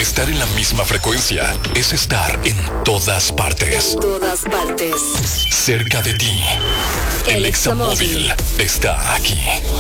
Estar en la misma frecuencia es estar en todas partes. En todas partes. Cerca de ti. El Examóvil está aquí.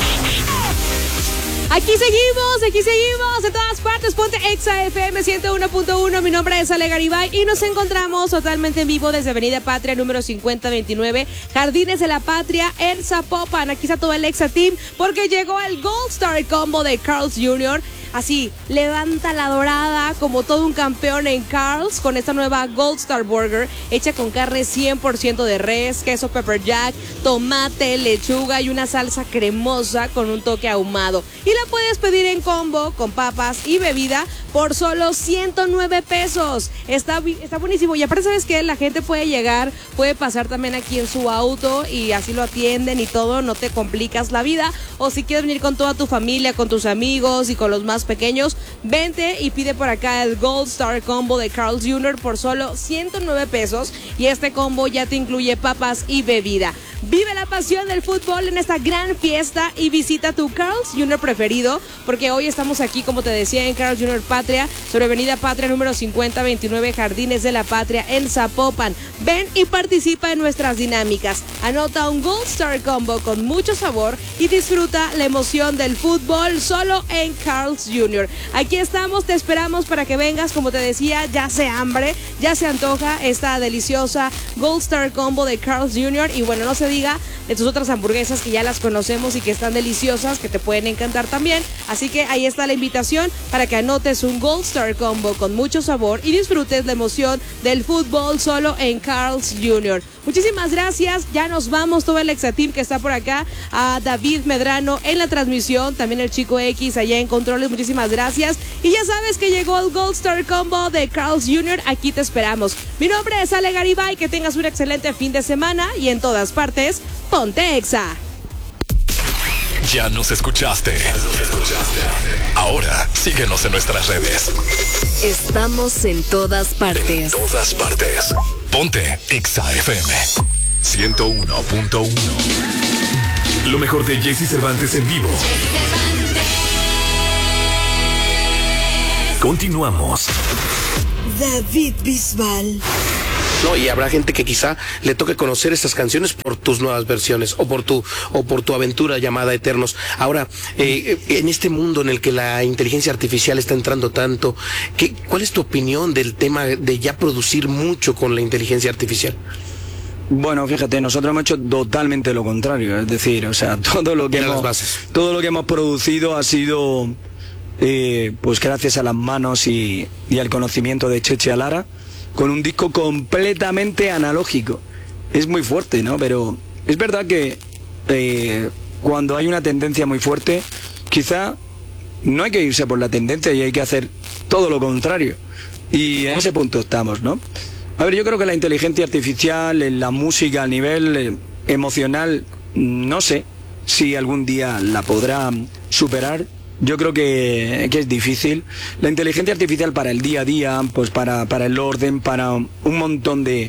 Aquí seguimos, en todas partes, ponte Exa FM 101.1, mi nombre es Ale Garibay y nos encontramos totalmente en vivo desde Avenida Patria, número 5029, Jardines de la Patria, en Zapopan. Aquí está todo el Exa Team, porque llegó el Gold Star Combo de Carl's Jr., así, levanta la dorada como todo un campeón en Carl's con esta nueva Gold Star Burger hecha con carne 100% de res, queso pepper jack, tomate, lechuga y una salsa cremosa con un toque ahumado. Y la puedes pedir en combo con papas y bebida por solo 109 pesos. Está buenísimo. Y aparte, ¿sabes qué? La gente puede llegar, puede pasar también aquí en su auto y así lo atienden y todo, no te complicas la vida. O si quieres venir con toda tu familia, con tus amigos y con los más pequeños, vente y pide por acá el Gold Star Combo de Carl's Jr. por solo 109 pesos. Y este combo ya te incluye papas y bebida. Vive la pasión del fútbol en esta gran fiesta y visita tu Carl's Jr. preferido, porque hoy estamos aquí, como te decía, en Carl's Jr. Patria, sobre Avenida Patria número 5029, Jardines de la Patria, en Zapopan. Ven y participa en nuestras dinámicas. Anota un Gold Star Combo con mucho sabor y disfruta la emoción del fútbol solo en Carl's Jr. Aquí estamos, te esperamos para que vengas. Como te decía, ya se hambre, ya se antoja esta deliciosa Gold Star Combo de Carl's Jr. Y bueno, no se diga de tus otras hamburguesas que ya las conocemos y que están deliciosas, que te pueden encantar también. Así que ahí está la invitación para que anotes un Gold Star Combo con mucho sabor y disfrutes la emoción del fútbol solo en Carl's Jr. Muchísimas gracias, ya nos vamos, todo el Exa Team que está por acá, a David Medrano en la transmisión, también el Chico X allá en controles, muchísimas gracias. Y ya sabes que llegó el Gold Star Combo de Carl's Jr., aquí te esperamos. Mi nombre es Ale Garibay, que tengas un excelente fin de semana y en todas partes, ponte Exa. Ya nos escuchaste. Ahora síguenos en nuestras redes. Estamos en todas partes. En todas partes. Ponte Exa FM 101.1. Lo mejor de Jesse Cervantes en vivo. Continuamos. David Bisbal. No, y habrá gente que quizá le toque conocer estas canciones por tus nuevas versiones o por tu aventura llamada Eternos. Ahora, en este mundo en el que la inteligencia artificial está entrando tanto, ¿cuál es tu opinión del tema de ya producir mucho con la inteligencia artificial? Bueno, fíjate, nosotros hemos hecho totalmente lo contrario, es decir, o sea, todo lo que hemos producido ha sido pues gracias a las manos y al conocimiento de Cheche Alara, con un disco completamente analógico. Es muy fuerte, ¿no? Pero es verdad que cuando hay una tendencia muy fuerte, quizá no hay que irse por la tendencia y hay que hacer todo lo contrario. Y en ese punto estamos, ¿no? A ver, yo creo que la inteligencia artificial en la música a nivel emocional, no sé si algún día la podrá superar. Yo creo que es difícil. La inteligencia artificial para el día a día, pues para el orden, para un montón de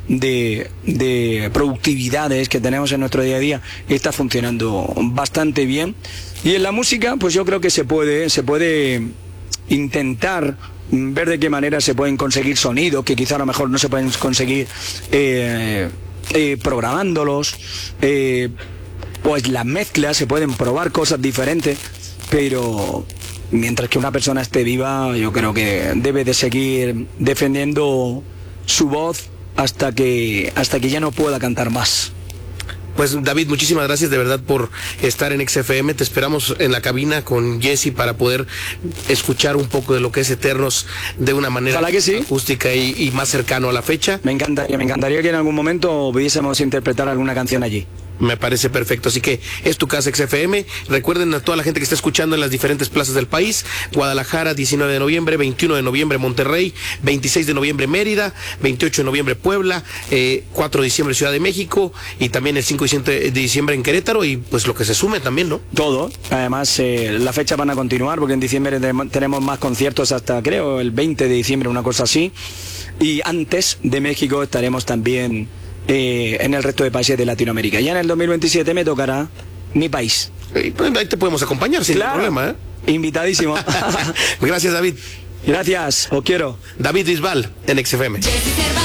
productividades que tenemos en nuestro día a día, está funcionando bastante bien. Y en la música, pues yo creo que se puede intentar ver de qué manera se pueden conseguir sonidos que quizá a lo mejor no se pueden conseguir programándolos. Pues las mezclas, se pueden probar cosas diferentes. Pero mientras que una persona esté viva, yo creo que debe de seguir defendiendo su voz hasta que ya no pueda cantar más. Pues David, muchísimas gracias de verdad por estar en XFM. Te esperamos en la cabina con Jesse para poder escuchar un poco de lo que es Eternos de una manera acústica y más cercano a la fecha. Me encantaría que en algún momento pudiésemos interpretar alguna canción allí. Me parece perfecto, así que es tu casa XFM. Recuerden a toda la gente que está escuchando en las diferentes plazas del país: Guadalajara 19 de noviembre, 21 de noviembre Monterrey, 26 de noviembre Mérida, 28 de noviembre Puebla, 4 de diciembre Ciudad de México y también el 5 y 7 de diciembre en Querétaro, y pues lo que se sume también, ¿no? Todo, además las fechas van a continuar porque en diciembre tenemos más conciertos hasta creo el 20 de diciembre, una cosa así, y antes de México estaremos también en el resto de países de Latinoamérica. Ya en el 2027 me tocará mi país. Ahí te podemos acompañar sin problema, ¿eh? Invitadísimo. Gracias, David. Gracias, os quiero. David Bisbal en XFM.